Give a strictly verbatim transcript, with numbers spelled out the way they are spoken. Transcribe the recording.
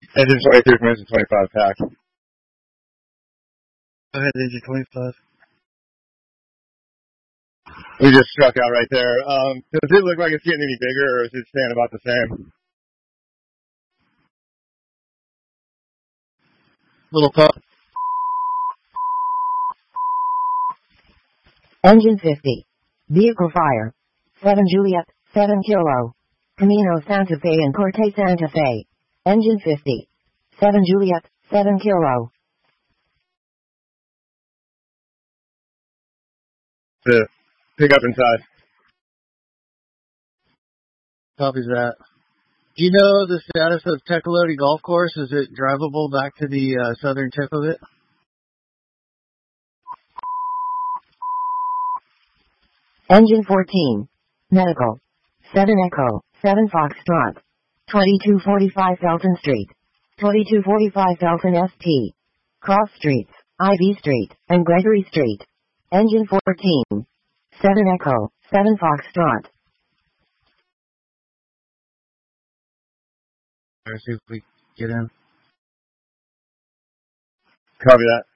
Engine twenty-three from engine twenty-five pack. Go ahead, engine twenty-five. We just struck out right there. Um, does it look like it's getting any bigger, or is it staying about the same? Little pup. Engine fifty. Vehicle fire. seven Juliet, seven Kilo. Camino Santa Fe and Corte Santa Fe. Engine fifty. seven Juliet, seven Kilo. To pick up inside. Copy that. Do you know the status of Tecolote Golf Course? Is it drivable back to the uh, southern tip of it? Engine fourteen. Medical. seven Echo, seven Foxtrot. twenty-two forty-five Felton Street. twenty-two forty-five Felton S T. Cross Streets, Ivy Street, and Gregory Street. Engine fourteen. seven Echo, seven Foxtrot. Let's see if we get in. Copy that.